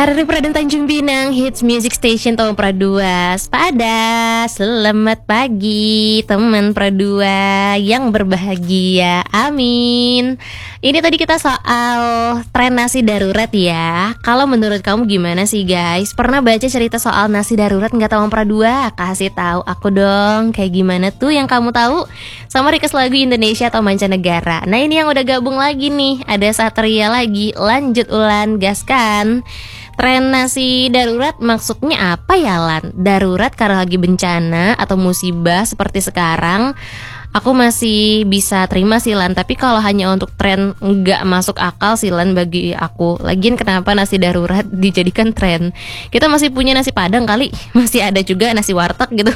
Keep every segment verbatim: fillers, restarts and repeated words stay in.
R R I Pradana Tanjung Pinang, Hits Music Station tahun Pradua. Pada selamat pagi teman Pradua yang berbahagia, amin. Ini tadi kita soal tren nasi darurat ya. Kalau menurut kamu gimana sih guys? Pernah baca cerita soal nasi darurat nggak tahun Pradua? Kasih tahu aku dong, kayak gimana tuh yang kamu tahu? Sama request lagu Indonesia atau mancanegara. Nah ini yang udah gabung lagi nih, ada Satria lagi. Lanjut Ulan, gaskan. Tren nasi darurat maksudnya apa ya Lan? Darurat karena lagi bencana atau musibah seperti sekarang, aku masih bisa terima sih Lan. Tapi kalau hanya untuk tren nggak masuk akal sih Lan bagi aku. Lagian kenapa nasi darurat dijadikan tren? Kita masih punya nasi padang kali. Masih ada juga nasi warteg gitu.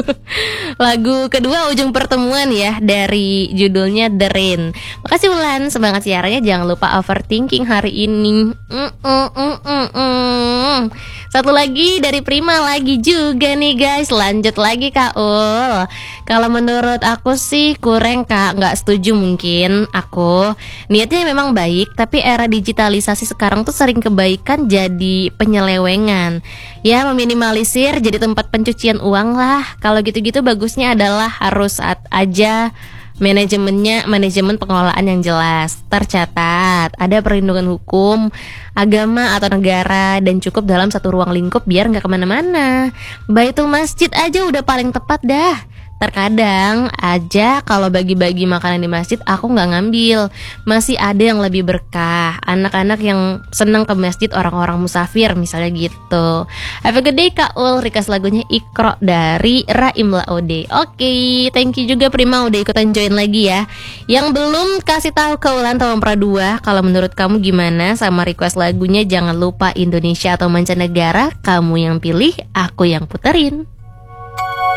Lagu kedua Ujung Pertemuan ya, dari judulnya The Rain. Makasih Ulan, semangat siarannya. Jangan lupa overthinking hari ini. mm, mm, mm, mm, mm. Satu lagi dari Prima lagi juga nih guys. Lanjut lagi Kak Ul. Kalau menurut aku sih kurang Kak, nggak setuju mungkin aku. Niatnya memang baik, tapi era digitalisasi sekarang tuh sering kebaikan jadi penyelewengan. Ya meminimalisir jadi tempat pencucian uang lah. Kalau gitu-gitu bagusnya adalah harus saat aja manajemennya, manajemen pengelolaan yang jelas, tercatat, ada perlindungan hukum, agama atau negara, dan cukup dalam satu ruang lingkup biar nggak kemana-mana. Baitul masjid aja udah paling tepat dah. Terkadang aja kalau bagi-bagi makanan di masjid aku nggak ngambil, masih ada yang lebih berkah. Anak-anak yang senang ke masjid, orang-orang musafir misalnya gitu. Have a good day Kak Ul. Request lagunya Iqra dari Raim Laode. Oke, okay, thank you juga Prima udah ikutan join lagi ya. Yang belum kasih tahu ke Ulan tahun Pradua, kalau menurut kamu gimana sama request lagunya? Jangan lupa Indonesia atau mancanegara, kamu yang pilih, aku yang puterin.